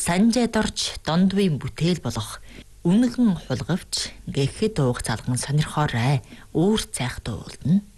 санжаад орж дондвийн бүтээл болох үнэгэн хулгавч гэхэд уух залган сонирхоорой. Үүр цайх дуулна.